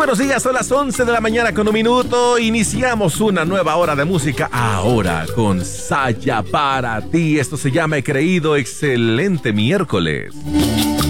buenos días, son las 11 de la mañana con un minuto. Iniciamos una nueva hora de música ahora con Saya para ti. Esto se llama He creído. Excelente miércoles.